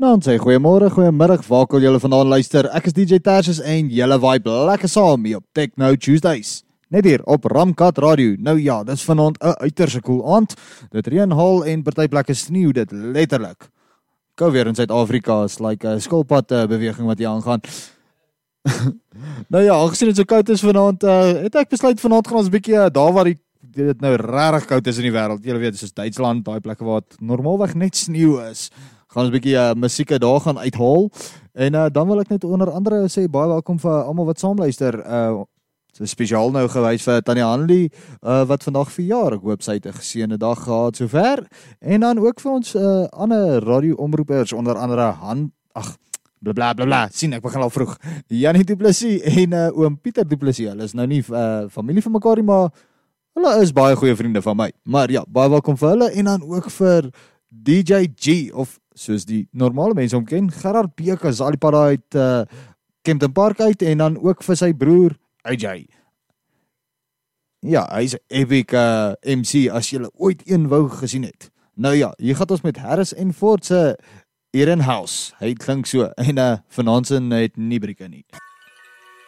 Dan sê goeiemôre, goeiemiddag, waar kan julle vandaan luister? Ek is DJ Tertius en julle vibe lekker saam hier op Techno Tuesdays. Net hier op Ramkat Radio. Nou ja, dis vanaand 'n uiterse cool aand. Dit reën, haal en party plekke sneeu dit letterlik. Kou weer in Suid-Afrika is like 'n skilpad beweging wat hier aangaan. Nou ja, aangesien dit so koud is vanaand, het ek besluit vanaand gaan ons 'n bietjie daar waar dit nou regtig koud is in die wêreld. Julle weet, soos Duitsland, daai plekke waar dit normaalweg net sneeu is. Gaan ons 'n bietjie musiek daar gaan uithaal. En dan wil ek net onder andere sê baie welkom vir almal wat saamluister. So spesiaal nou gewys vir Tannie Hanlie wat vandag verjaar. Ek hoop sy het 'n geseënde dag gehad sover. En dan ook vir ons ander radio-omroepers, onder andere blablabla. Sien, ek begin al vroeg. Janie Du Plessis en oom Pieter Du Plessis. Hulle is nou nie familie van mekaar nie, maar hulle is baie goeie vriende van my. Maar ja, baie welkom vir hulle en dan ook vir DJ G, of soos die normale mense hom ken, Gerard Bekes, al die pad uit Kempton Park uit, en dan ook vir sy broer AJ. Ja, hy's 'n epic MC as jy ooit een wou gesien het. Nou ja, hier gaan ons met Harris en Ford se Here in House. Hy klink so en vanaand se net nie brieke nie.